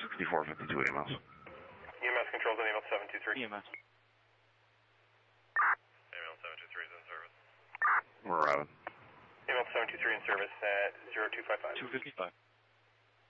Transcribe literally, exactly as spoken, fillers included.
sixty-four fifty-two E M S. E M S controls on Email seven two three. E M S. Email seven two three is in service. We're arriving. Email seven two three in service at zero two five five. two fifty-five.